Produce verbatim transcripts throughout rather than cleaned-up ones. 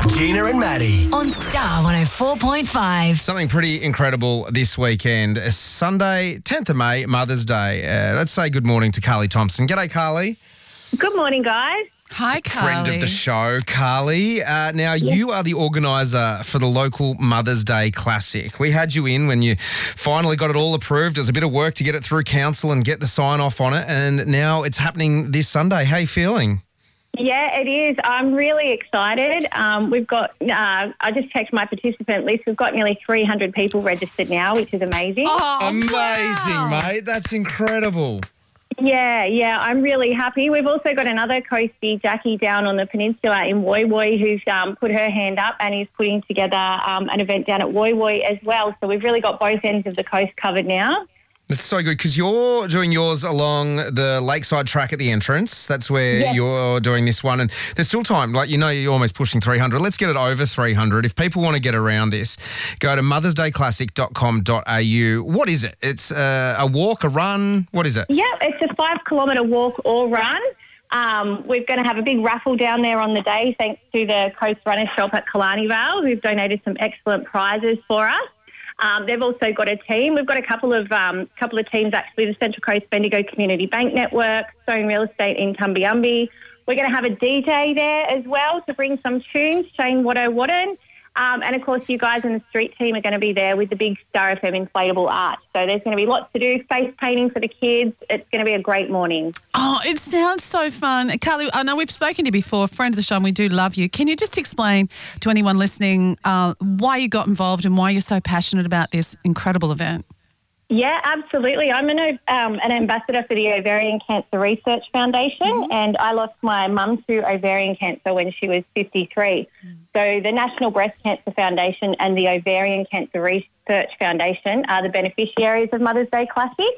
Gina and Maddie. On Star one oh four point five. Something pretty incredible this weekend. Sunday, tenth of May, Mother's Day. Uh, let's say good morning to Carly Thompson. G'day, Carly. Good morning, guys. Hi, Carly. Friend of the show, Carly. Uh, now, yes. You are the organiser for the local Mother's Day Classic. We had you in when you finally got it all approved. It was a bit of work to get it through council and get the sign-off on it, and now it's happening this Sunday. How are you feeling? Yeah, it is. I'm really excited. Um, we've got, uh, I just checked my participant list. We've got nearly three hundred people registered now, which is amazing. Oh, Amazing, wow. mate. That's incredible. Yeah, yeah, I'm really happy. We've also got another coastie, Jackie, down on the peninsula in Woy Woy, who's um, put her hand up and is putting together um, an event down at Woy Woy as well. So we've really got both ends of the coast covered now. That's so good because you're doing yours along the lakeside track at the entrance. That's where Yes. you're doing this one. And there's still time. Like, you know, you're almost pushing three hundred. Let's get it over three hundred. If people want to get around this, go to mothers day classic dot com dot a u. What is it? It's uh, a walk, a run? What is it? Yeah, it's a five kilometre walk or run. Um, we're going to have a big raffle down there on the day thanks to the Coast Runners Shop at Killarney Vale, who've donated some excellent prizes for us. Um, they've also got a team. We've got a couple of um, couple of teams, actually, the Central Coast Bendigo Community Bank Network, Stone Real Estate in Tumbiumbi. We're going to have a D J there as well to bring some tunes, Shane Watto Watton. Um, and, of course, you guys in the street team are going to be there with the big Star F M inflatable arch. So there's going to be lots to do, face painting for the kids. It's going to be a great morning. Oh, it sounds so fun. Carly, I know we've spoken to you before, friend of the show, and we do love you. Can you just explain to anyone listening uh, why you got involved and why you're so passionate about this incredible event? Yeah, absolutely. I'm an, um, an ambassador for the Ovarian Cancer Research Foundation, mm-hmm. and I lost my mum to ovarian cancer when she was fifty-three. Mm. So the National Breast Cancer Foundation and the Ovarian Cancer Research Foundation are the beneficiaries of Mother's Day Classic.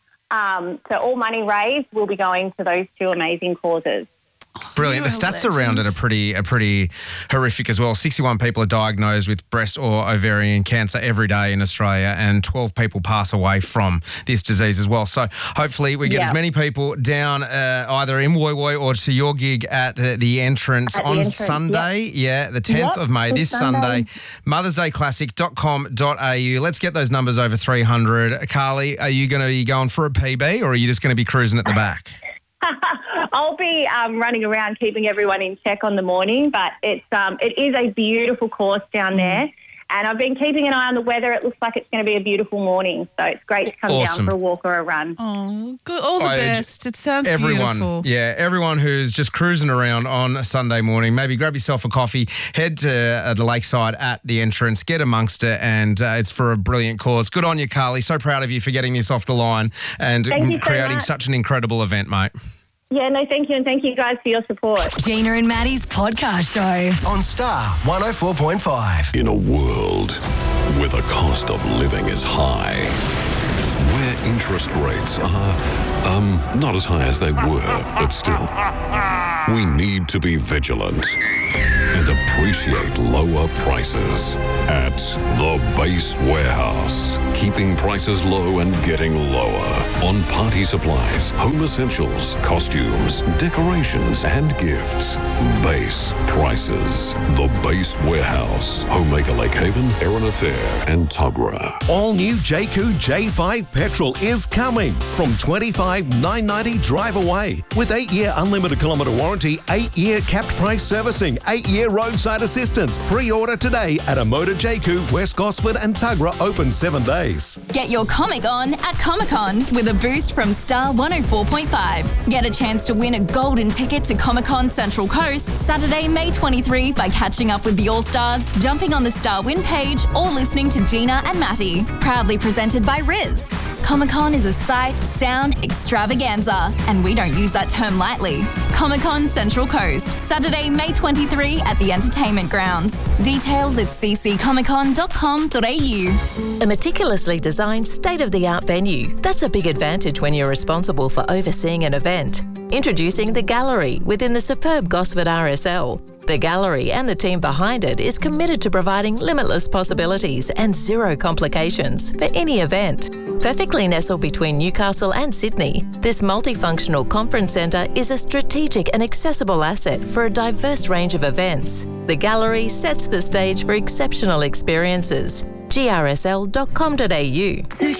Um, so all money raised will be going to those two amazing causes. Brilliant. The stats around it are pretty are pretty horrific as well. sixty-one people are diagnosed with breast or ovarian cancer every day in Australia, and twelve people pass away from this disease as well. So hopefully we get yeah. as many people down uh, either in Woy Woy or to your gig at the, the entrance at on the entrance, Sunday. Yep. Yeah, the tenth yep, of May, this Sunday. Sunday. mothers day classic dot com dot a u. Let's get those numbers over three hundred. Carly, are you going to be going for a P B or are you just going to be cruising at the back? I'll be um, running around keeping everyone in check on the morning, but it's um, it is a beautiful course down there, and I've been keeping an eye on the weather. It looks like it's going to be a beautiful morning, so it's great to come Awesome. down for a walk or a run. Oh, good. All the I- best. It sounds Everyone, beautiful. yeah, everyone who's just cruising around on a Sunday morning, maybe grab yourself a coffee, head to uh, the lakeside at the entrance, get amongst it, and uh, it's for a brilliant cause. Good on you, Carly. So proud of you for getting this off the line and Thank you so creating much. such an incredible event, mate. Yeah, no, thank you, and thank you guys for your support. Gina and Maddie's podcast show. On Star one oh four point five. In a world where the cost of living is high, where interest rates are, um, not as high as they were, but still, we need to be vigilant and appreciate lower prices at the Base Warehouse. Keeping prices low and getting lower on party supplies, home essentials, costumes, decorations, and gifts. Base prices. The Base Warehouse. Homemaker Lake Haven, Erina Fair, and Tuggerah. All new J C U J five petrol is coming from twenty-five thousand nine hundred ninety drive away with eight-year unlimited kilometre warranty, eight-year capped price servicing, eight-year roadside assistance. Pre-order today at a Motor J C U, West Gosford and Tuggerah, open seven days. Get your comic on at Comic-Con with a boost from Star one oh four point five. Get a chance to win a golden ticket to Comic-Con Central Coast Saturday, May twenty-third by catching up with the All-Stars, jumping on the Star Win page, or listening to Gina and Matty. Proudly presented by Riz. Comic-Con is a sight, sound extravaganza, and we don't use that term lightly. Comic-Con Central Coast, Saturday, May twenty-third at the Entertainment Grounds. Details at c c comic con dot com dot a u. A meticulously designed, state-of-the-art venue. That's a big advantage when you're responsible for overseeing an event. Introducing The Gallery within the superb Gosford R S L. The gallery and the team behind it is committed to providing limitless possibilities and zero complications for any event. Perfectly nestled between Newcastle and Sydney, this multifunctional conference centre is a strategic and accessible asset for a diverse range of events. The gallery sets the stage for exceptional experiences. G R S L dot com dot A U.